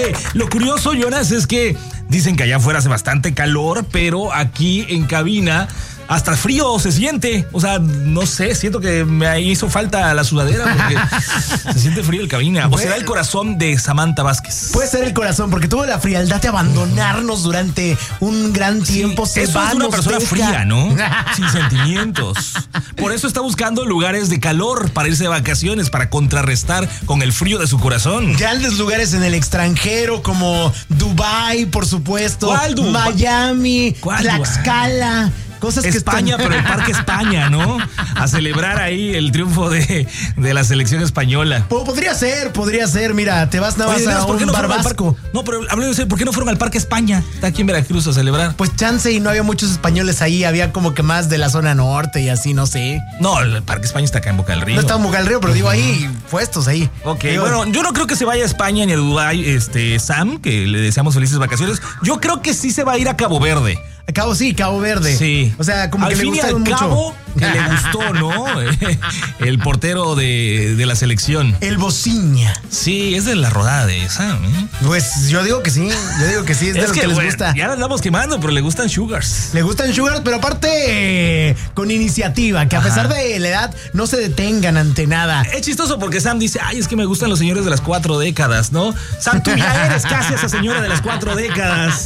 Oye, lo curioso, Jonas, es que dicen que allá afuera hace bastante calor, pero aquí en cabina hasta frío se siente. O sea, no sé, siento que me hizo falta la sudadera porque se siente frío en cabina. O será el corazón de Samantha Vázquez. Puede ser el corazón, porque tuvo la frialdad de abandonarnos durante un gran tiempo. Sí, eso es una persona fría, ¿no? Sin sentimientos. Por eso está buscando lugares de calor para irse de vacaciones, para contrarrestar con el frío de su corazón. Grandes lugares en el extranjero como Dubái, por supuesto. ¿Cuál Dubái? Miami, ¿Cuál Tlaxcala. Cosas España, que están... pero el Parque España, ¿no? A celebrar ahí el triunfo de la selección española. Podría ser, mira, te vas nada más a un bar vasco. No, pero hablando de ¿por qué no fueron al Parque España? Está aquí en Veracruz a celebrar. Pues chance y no había muchos españoles ahí, había como que más de la zona norte y así, no sé. No, el Parque España está acá en Boca del Río. No está en Boca del Río, pero digo ahí, puestos ahí. Ok, bueno, yo no creo que se vaya a España ni a Dubái, Sam, que le deseamos felices vacaciones. Yo creo que sí se va a ir a Cabo Verde. Cabo Verde. Sí. O sea, como al que le gustaron mucho. Cabo, que le gustó, ¿no? El portero de la selección. El Bociña. Sí, es de la rodada de esa, ¿eh? Pues yo digo que sí, es de lo que les gusta. Ya la andamos quemando, pero le gustan Sugars. Le gustan Sugars, pero aparte con iniciativa, que a pesar de la edad no se detengan ante nada. Es chistoso porque Sam dice, ay, es que me gustan los señores de las 4 décadas, ¿no? Sam, tú ya eres casi esa señora de las 4 décadas.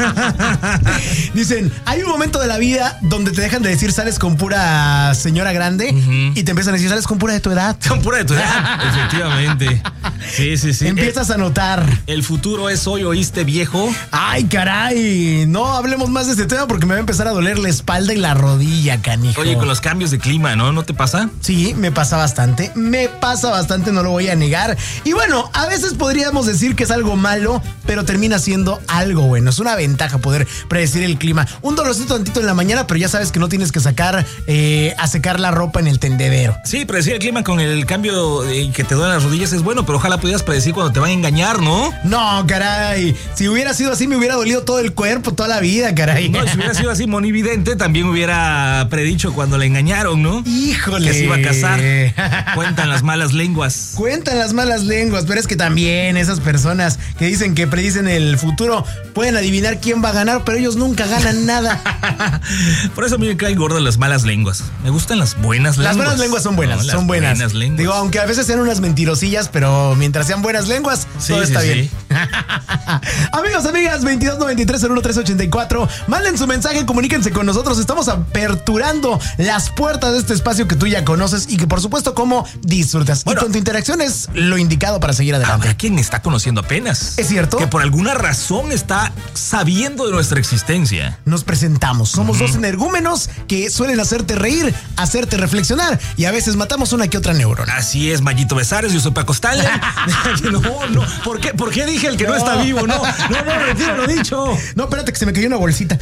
Dicen, hay un momento de la vida donde te dejan de decir sales con pura señora grande y te empiezan a decir sales con pura de tu edad. Con pura de tu edad, efectivamente. Sí. Empiezas a notar. El futuro es hoy, ¿oíste, viejo? Ay, caray. No hablemos más de este tema porque me va a empezar a doler la espalda y la rodilla, canijo. Oye, con los cambios de clima, ¿no? ¿No te pasa? Sí, me pasa bastante, no lo voy a negar. Y bueno, a veces podríamos decir que es algo malo, pero termina siendo algo bueno. Es una ventaja poder predecir el clima. Un dolorcito tantito en la mañana, pero ya sabes que no tienes que sacar a secar la ropa en el tendedero. Sí, predecir el clima con el cambio que te duelen las rodillas es bueno, pero ojalá pudieras predecir cuando te van a engañar, ¿no? No, caray. Si hubiera sido así, me hubiera dolido todo el cuerpo, toda la vida, caray. No, si hubiera sido así, monividente, también hubiera predicho cuando le engañaron, ¿no? Híjole. Que se iba a casar. Cuentan las malas lenguas. Pero es que también esas personas que dicen que predicen el futuro pueden adivinar quién va a ganar, pero ellos nunca ganan nada. Por eso a mí me caen gordas las malas lenguas. Me gustan las buenas lenguas. Las buenas lenguas son buenas, no, son buenas. Lenguas. Digo, aunque a veces sean unas mentirosillas, pero mientras sean buenas lenguas, todo está bien. Amigos, amigas, 2293-01384, manden su mensaje, comuníquense con nosotros. Estamos aperturando las puertas de este espacio que tú ya conoces y que por supuesto como disfrutas. Bueno, y con tu interacción es lo indicado para seguir adelante. Habrá quien me está conociendo apenas. ¿Es cierto? Que por alguna razón está sabiendo de nuestra existencia. Nos presentamos. Somos dos energúmenos que suelen hacerte reír, hacerte reflexionar y a veces matamos una que otra neurona. Así es, Mayito Besares, yo soy Paco Stanley. No. ¿Por qué dije el que no está vivo? No, retiro lo dicho. No, espérate que se me cayó una bolsita.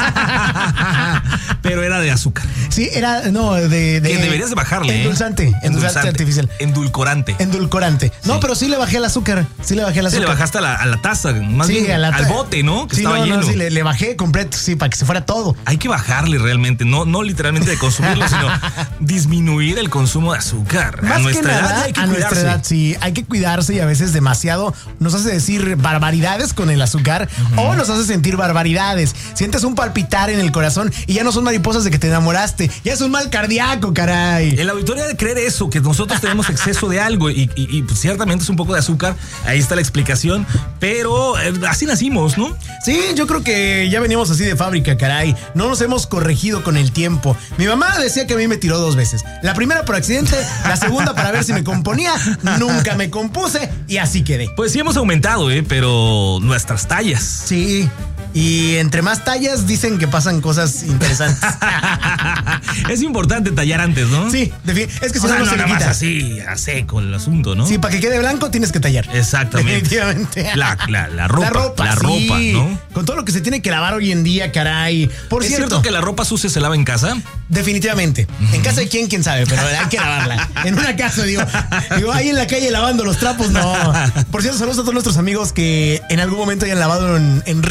Pero era de azúcar. Sí, era, no, de que deberías de bajarle. Endulzante artificial. Endulcorante. No, pero sí le bajé el azúcar. Sí, le bajaste a la taza, más bien al bote, ¿no? Que estaba lleno. Sí, le bajé completo, sí, para que se fuera todo. Hay que bajarle realmente, no literalmente de consumirlo, sino disminuir el consumo de azúcar. Más a nuestra edad hay que cuidarse. Nuestra edad, sí, hay que cuidarse y a veces demasiado nos hace decir barbaridades con el azúcar o nos hace sentir barbaridades. Sientes un palpitar en el corazón y ya no son mariposas de que te enamoraste, ya es un mal cardíaco, caray. El auditorio de creer eso, que nosotros tenemos exceso de algo y pues, ciertamente es un poco de azúcar, ahí está la explicación, pero así nacimos, ¿no? Sí, yo creo que ya veníamos así de fábrica, caray. No nos hemos corregido con el tiempo. Mi mamá decía que a mí me tiró 2 veces. La primera por accidente, la segunda para ver si me componía. Nunca me compuse y así quedé. Pues sí hemos aumentado, pero nuestras tallas. Sí. Y entre más tallas dicen que pasan cosas interesantes. Es importante tallar antes, ¿no? Sí, es que si no se le quita. Así, a seco el asunto, ¿no? Sí, para que quede blanco tienes que tallar. Exactamente. Definitivamente. La ropa, ¿no? Con todo lo que se tiene que lavar hoy en día, caray. Por cierto, cierto que la ropa sucia se lava en casa? Definitivamente. En casa de quién sabe, pero hay que lavarla. En una casa, digo, ahí en la calle lavando los trapos, no. Por cierto, saludos a todos nuestros amigos que en algún momento hayan lavado en río.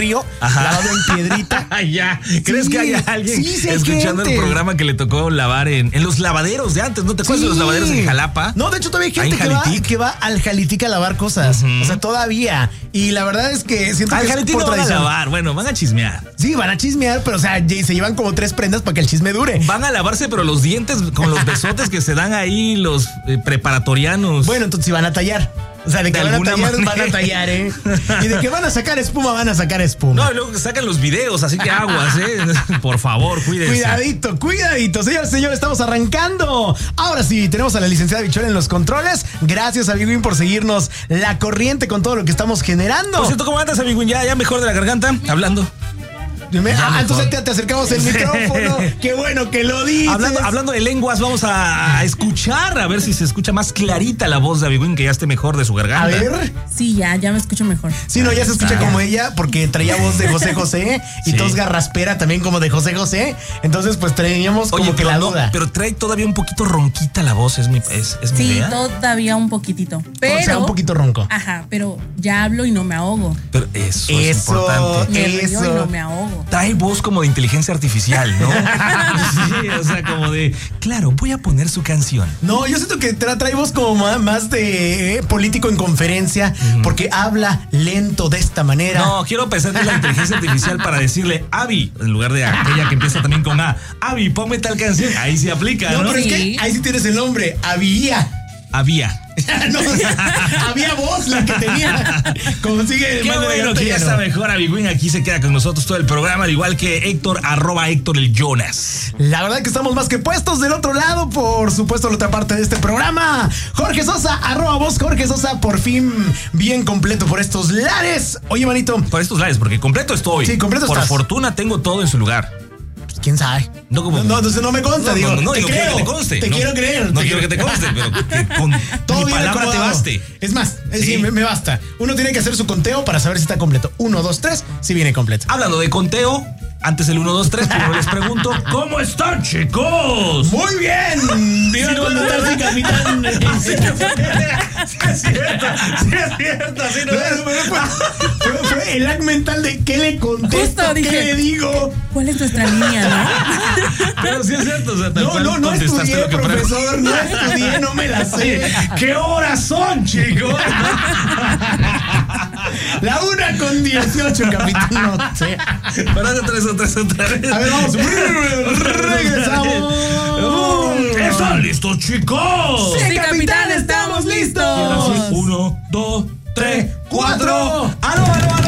lavado en piedrita. Ya. ¿Crees que haya alguien escuchando el programa que le tocó lavar en los lavaderos de antes? ¿No te acuerdas de los lavaderos en Jalapa? No, de hecho todavía hay gente que va al Jalitic a lavar cosas. O sea, todavía. Y la verdad es que siento que Jalitic no van a lavar. Bueno, van a chismear. Sí, van a chismear, pero o sea, se llevan como 3 prendas para que el chisme dure. Van a lavarse, pero los dientes con los besotes que se dan ahí los preparatorianos. Bueno, entonces sí van a tallar. O sea, de que van a tallar, ¿eh? Y de que van a sacar espuma, van a sacar espuma. No, y luego sacan los videos, así que aguas, ¿eh? Por favor, cuídense. Cuidadito. Señores, estamos arrancando. Ahora sí, tenemos a la licenciada Bichol en los controles. Gracias, Abigüín, por seguirnos la corriente con todo lo que estamos generando. Por cierto, ¿cómo andas, Abigüín? ¿Ya mejor de la garganta? Hablando. Entonces te acercamos el micrófono. Qué bueno que lo dices. Hablando de lenguas, vamos a escuchar, a ver si se escucha más clarita la voz de Abigüín, que ya esté mejor de su garganta. A ver. Sí, ya me escucho mejor. Sí, no, ya se escucha como ella, porque traía voz de José José y tos garraspera también como de José José. Entonces, pues traíamos como que la duda. Pero trae todavía un poquito ronquita la voz, es mi idea. Sí, todavía un poquitito. Pero, o sea, un poquito ronco. Ajá, pero ya hablo y no me ahogo. Pero eso es importante. Me río y no me ahogo. Trae voz como de inteligencia artificial, ¿no? Sí, o sea, como de, claro, voy a poner su canción. No, yo siento que trae voz como más de político en conferencia, porque habla lento de esta manera. No, quiero pensar que es la inteligencia artificial para decirle Abby, en lugar de aquella que empieza también con A. Abby, ponme tal canción. Ahí se aplica, ¿no? No, pero es que ahí sí tienes el nombre, Había. No, o sea, había voz la que tenía. Como sigue. Qué bueno que ya está mejor, Abigüín. Aquí se queda con nosotros todo el programa, al igual que Héctor, @Héctor el Jonas. La verdad que estamos más que puestos del otro lado, por supuesto, la otra parte de este programa. Jorge Sosa, @vos Jorge Sosa, por fin bien completo por estos lares. Oye, manito. Por estos lares, porque completo estoy. Sí, completo por estás. fortuna tengo todo en su lugar. ¿Quién sabe? No, entonces no me consta, digo. No, quiero que te conste. Quiero creer. No quiero que te conste, pero que con todo mi palabra te baste. Es más, sí, me basta. Uno tiene que hacer su conteo para saber si está completo. 1, 2, 3, si viene completo. Hablando de conteo, antes el 1, 2, 3, primero les pregunto, ¿cómo están, chicos? Muy bien. Viva cuando estás, capitán. Sí es cierto. Así no es. Fue el lag mental de qué le contesto, justo qué dije, le digo. ¿Cuál es nuestra línea, no? Pero sí es cierto, o sea, no estudié, profesor, no me la sé. ¿Qué horas son, chicos? La 1:18, capitán, no sé. Para otra vez. A ver, vamos. Regresamos. ¿Están listos, chicos? Sí, capitán, estamos listos. 1, 2, 3, 4. ¡Aló!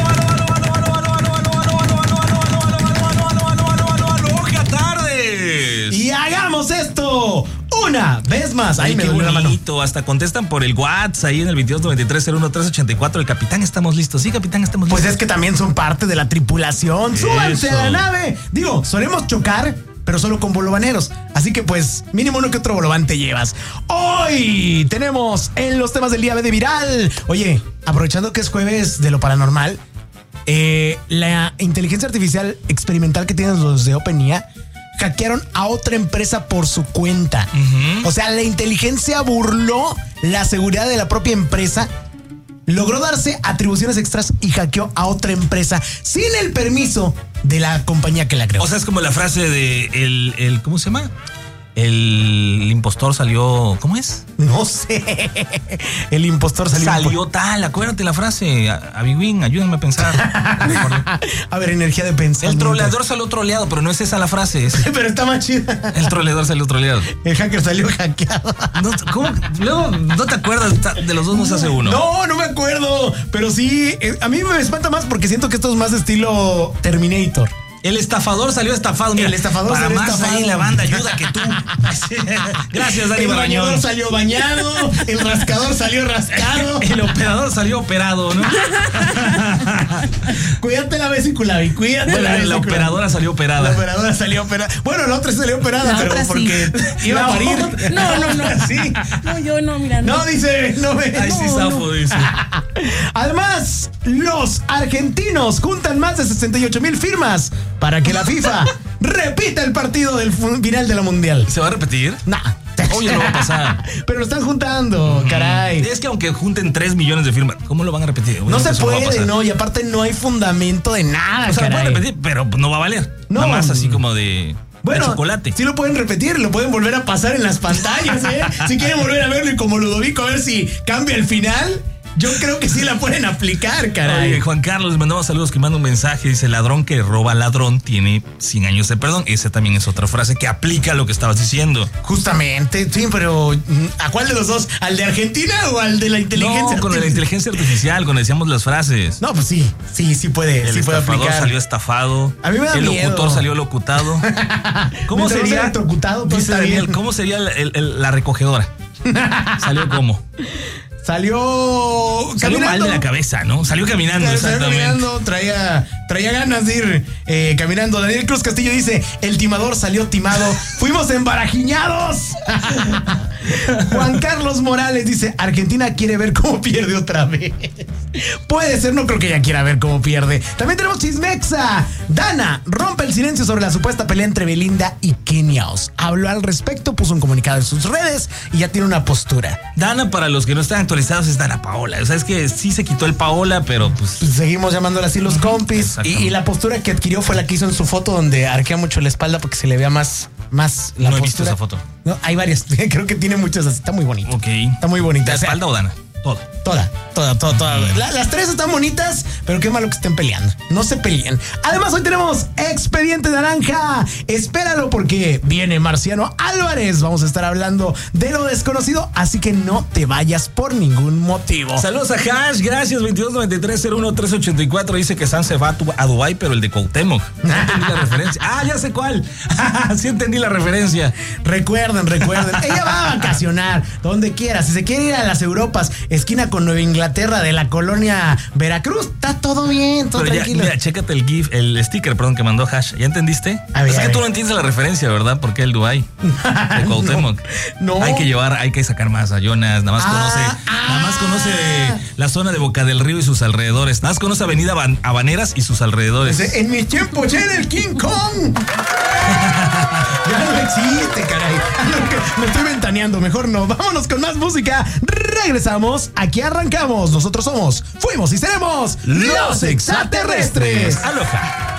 ¡Tardes! Y hagamos esto una vez más. Ay, me duele la mano. Hasta contestan por el WhatsApp ahí en el 2293-01384. El capitán, estamos listos. Sí, capitán, estamos listos. Pues es que también son parte de la tripulación. ¡Súbanse a la nave! Digo, solemos chocar, pero solo con bolovaneros. Así que pues mínimo uno que otro bolován te llevas. Hoy tenemos en los temas del día de viral. Oye, aprovechando que es jueves de lo paranormal, la inteligencia artificial experimental que tienen los de OpenAI hackearon a otra empresa por su cuenta. O sea, la inteligencia burló la seguridad de la propia empresa, logró darse atribuciones extras y hackeó a otra empresa sin el permiso de la compañía que la creó. O sea, es como la frase de el ¿cómo se llama? El impostor salió, ¿cómo es? No sé. El impostor salió tal, acuérdate la frase. Abigüín, ayúdenme a pensar. A ver, energía de pensar. El troleador salió troleado, pero no es esa la frase. Pero está más chida. El troleador salió troleado. El hacker salió hackeado. No, ¿cómo? Luego, ¿no te acuerdas? De los dos no se hace uno. No me acuerdo. Pero sí, a mí me espanta más porque siento que esto es más estilo Terminator. El estafador salió estafado. Mira, el estafador para salió más estafado. ahí la banda ayuda que tú. Gracias, Dani Barañón. El bañador salió bañado, el rascador salió rascado. El operador salió operado, ¿no? Cuídate la vesícula, y cuídate la vesícula. La operadora salió operada. La operadora salió operada. Bueno, la otra salió operada, pero porque iba a parir. No. Sí. No, yo no, mira. No, dice, no me. Ay, sí, zafo, dice. Además, los argentinos juntan más de 68,000 firmas para que la FIFA repita el partido del final de la Mundial. ¿Se va a repetir? Nah. Obvio no va a pasar. Pero lo están juntando, caray. Es que aunque junten 3 millones de firmas, ¿cómo lo van a repetir? No se Eso va a puede, pasar. ¿no? Y aparte no hay fundamento de nada, O sea, lo caray. pueden repetir, pero no va a valer. No. Nada más así como de chocolate. Sí lo pueden repetir, lo pueden volver a pasar en las pantallas, ¿eh? Si quieren volver a verlo y como Ludovico a ver si cambia el final, yo creo que sí la pueden aplicar, caray. Oye, Juan Carlos, les mandamos saludos que manda un mensaje. Dice, ladrón que roba ladrón tiene 100 años de perdón. Esa también es otra frase que aplica lo que estabas diciendo. Justamente, sí, pero ¿a cuál de los dos? ¿Al de Argentina o al de la inteligencia No, con la inteligencia artificial, cuando decíamos las frases. No, pues sí puede, El sí puede estafador aplicar. salió estafado. A mí me da el miedo. locutor salió locutado. ¿Cómo Mientras no sea sería? electrocutado, todo Dice está Daniel, bien. ¿cómo sería la recogedora? ¿Salió cómo? Salió Salió mal de la cabeza, ¿no? Salió caminando, exactamente. Caminando, traía ganas de ir caminando. Daniel Cruz Castillo dice, el timador salió timado, fuimos embarajiñados. Juan Carlos Morales dice, Argentina quiere ver cómo pierde otra vez. Puede ser, no creo que ella quiera ver cómo pierde. También tenemos Chismexa. Dana rompe el silencio sobre la supuesta pelea entre Belinda y Kenia Oz. Habló al respecto, puso un comunicado en sus redes y ya tiene una postura. Dana, para los que no están actualizados, es Dana Paola. O sea, es que sí se quitó el Paola, pero pues... Seguimos llamándola así los compis. Y la postura que adquirió fue la que hizo en su foto, donde arquea mucho la espalda porque se le vea más la postura. No he visto esa foto. No, hay varias. Creo que tiene muchas así. Está muy bonito. Ok. Está muy bonita. ¿La espalda o Dana? Toda. Toda. Las tres están bonitas, pero qué malo que estén peleando. No se peleen. Además, hoy tenemos Expediente Naranja. Espéralo porque viene Marciano Álvarez. Vamos a estar hablando de lo desconocido, así que no te vayas por ningún motivo. Saludos a Hash, gracias. 2293-01-384. Dice que San se va a Dubái, pero el de Cuauhtémoc. No entendí la referencia. Ah, ya sé cuál. Sí entendí la referencia. Recuerden. Ella va a vacacionar donde quiera. Si se quiere ir a las Europas, esquina con Nueva Inglaterra de la colonia Veracruz, está todo bien, todo pero tranquilo. Mira, chécate el sticker, que mandó Hash. ¿Ya entendiste? A ver, es a que ver. tú no entiendes la referencia, ¿verdad? ¿Por qué el Dubái? De Cuauhtémoc. No. Hay que sacar más a Jonas. Nada más conoce la zona de Boca del Río y sus alrededores. Nada más conoce Avenida Habaneras y sus alrededores. En mis tiempos ya era el King Kong. Ya no existe, caray. Me estoy ventaneando, mejor no. Vámonos con más música. Regresamos, aquí arrancamos. Nosotros somos, fuimos y seremos los extraterrestres. Aloha.